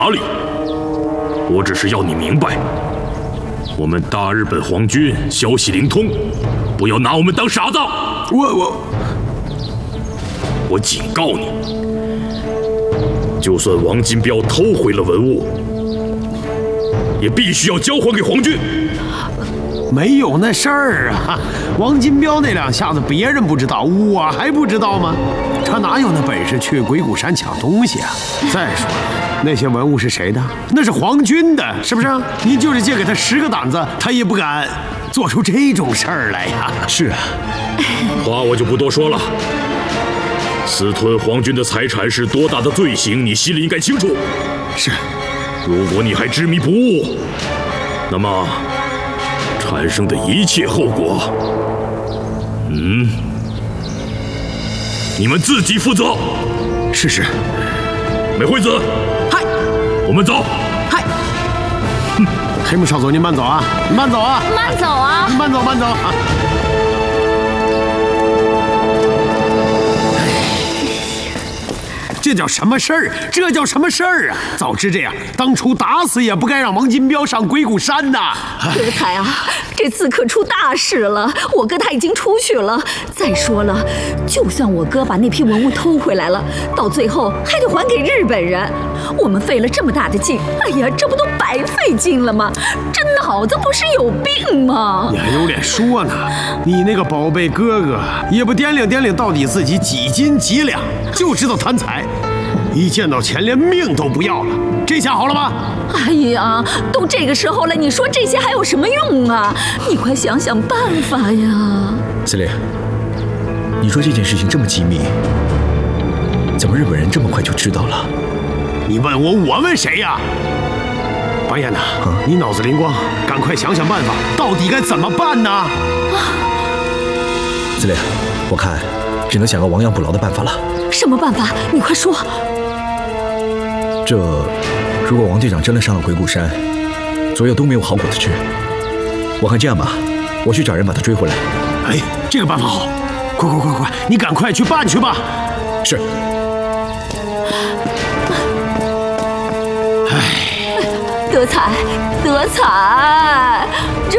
哪里？我只是要你明白，我们大日本皇军消息灵通，不要拿我们当傻子。我警告你，就算王金彪偷回了文物，也必须要交还给皇军。 没有那事儿啊！王金彪那2下子别人不知道，我还不知道吗？他哪有那本事去鬼谷山抢东西啊？再说了，那些文物是谁的？那是皇军的，是不是？你就是借给他10个胆子，他也不敢做出这种事儿来呀。 是啊， 话我就不多说了。私吞皇军的财产是多大的罪行，你心里应该清楚。 是， 如果你还执迷不悟，那么产生的一切后果，你们自己负责。 是。 美惠子， 嗨， 我们走。 嗨， 黑木少佐，您慢走啊，慢走啊， 慢走啊， 慢走，慢走啊！这叫什么事儿？这叫什么事儿啊？早知这样，当初打死也不该让王金彪上鬼谷山呐！ 德才啊，这次可出大事了，我哥他已经出去了。再说了，就算我哥把那批文物偷回来了，到最后还得还给日本人。我们费了这么大的劲，哎呀，这不都白费劲了吗？这脑子不是有病吗？ 你还有脸说呢？你那个宝贝哥哥也不掂量掂量到底自己几斤几两，就知道贪财。一见到钱连命都不要了，这下好了吧？ 哎呀，都这个时候了，你说这些还有什么用啊？你快想想办法呀！ 司令，你说这件事情这么机密，怎么日本人这么快就知道了？ 你问我，我问谁呀？白燕呐，你脑子灵光，赶快想想办法，到底该怎么办呢？ 司令，我看只能想个亡羊补牢的办法了。 什么办法？你快说。 如果王队长真的上了鬼谷山，左右都没有好果子吃。我看这样吧，我去找人把他追回来。 哎，这个办法好！快，你赶快去办去吧。 是。 德才，这……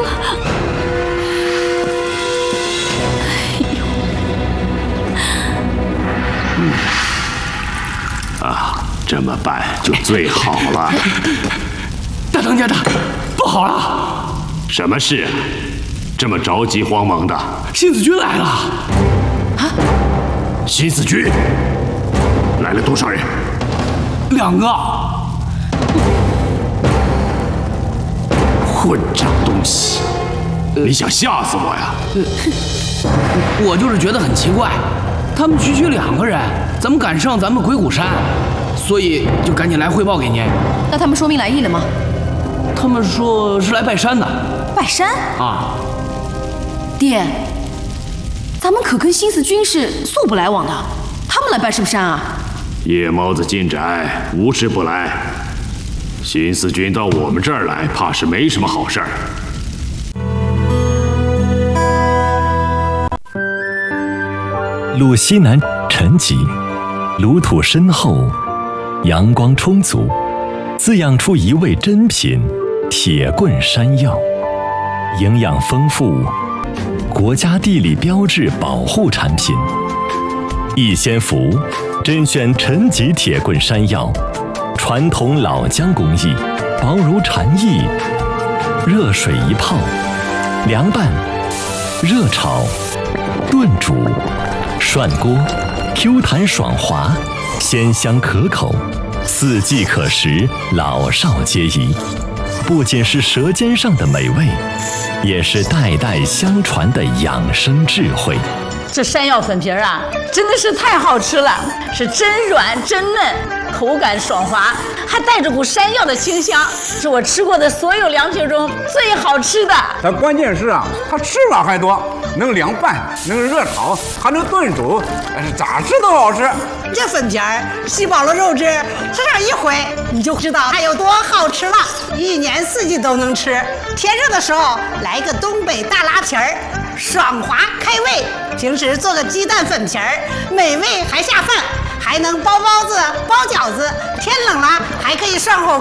这么办就最好了。 大当家的，不好了！ 什么事？这么着急慌忙的？ 新四军来了！ 啊！ 新四军来了多少人 ？2个。 混账东西！你想吓死我呀？ 我就是觉得很奇怪，他们区2个人，怎么敢上咱们鬼谷山？所以就赶紧来汇报给您。 那他们说明来意了吗？ 他们说是来拜山的。 拜山？ 啊， 爹，咱们可跟新四军是素不来往的，他们来拜什么山啊？ 夜猫子进宅，无事不来。新四军到我们这儿来，怕是没什么好事儿。 路西南沉积，炉土深厚，阳光充足，滋养出一味珍品——铁棍山药，营养丰富，国家地理标志保护产品。逸仙福甄选陈级铁棍山药，传统老姜工艺，薄如蝉翼，热水一泡，凉拌、热炒、炖煮、涮锅，Q 弹爽滑，鲜香可口，四季可食，老少皆宜。不仅是舌尖上的美味，也是代代相传的养生智慧。 这山药粉皮儿啊，真的是太好吃了，是真软真嫩，口感爽滑，还带着股山药的清香，是我吃过的所有凉皮中最好吃的。 但关键是啊，它吃法还多，能凉拌，能热炒，还能炖煮，咋吃都好吃。 这粉皮儿吸饱了肉汁，吃上一回你就知道它有多好吃了。一年四季都能吃，天热的时候来个东北大拉皮儿，爽滑开胃。平时做个鸡蛋粉皮儿，美味还下饭， 还能包包子、包饺子，天冷了还可以涮火锅。